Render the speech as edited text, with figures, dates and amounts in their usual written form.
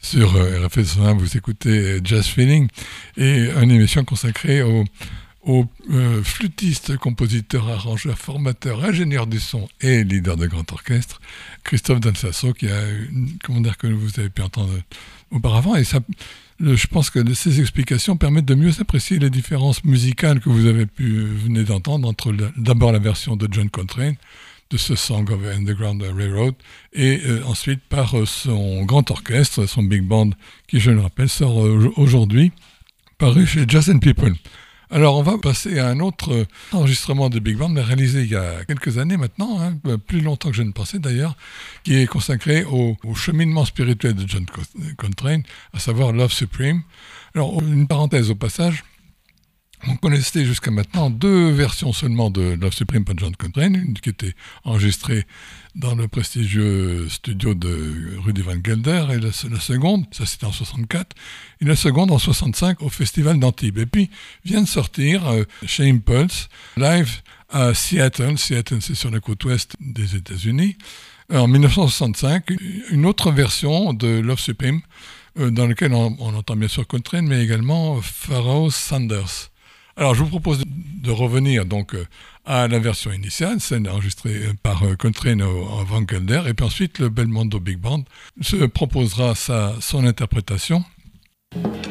Sur RFI 101, vous écoutez Jazz Feeling et une émission consacrée aux flûtistes, compositeurs, arrangeurs, formateurs, ingénieurs du son et leader de grand orchestre, Christophe Dansasso, qui a une commentaire que vous avez pu entendre auparavant. Et ça, je pense que ces explications permettent de mieux apprécier les différences musicales que vous venez d'entendre entre d'abord la version de John Coltrane, de ce Song of Underground Railroad, et ensuite par son grand orchestre, son big band, qui, je le rappelle, sort aujourd'hui, paru chez Jazz and People. Alors, on va passer à un autre enregistrement de big band, mais réalisé il y a quelques années maintenant, plus longtemps que je ne pensais d'ailleurs, qui est consacré au cheminement spirituel de John Coltrane, à savoir Love Supreme. Alors, une parenthèse au passage. On connaissait jusqu'à maintenant 2 versions seulement de Love Supreme par John Coltrane, une qui était enregistrée dans le prestigieux studio de Rudy Van Gelder, et la seconde, ça c'était en 64, et la seconde en 65 au Festival d'Antibes. Et puis vient de sortir chez Impulse, live à Seattle. Seattle, c'est sur la côte ouest des États-Unis. En 1965, une autre version de Love Supreme, dans laquelle on entend bien sûr Coltrane, mais également Pharoah Sanders. Alors, je vous propose de revenir donc à la version initiale, celle enregistrée par Coltrane en Van Gelder, et puis ensuite le Belmondo Big Band se proposera son interprétation.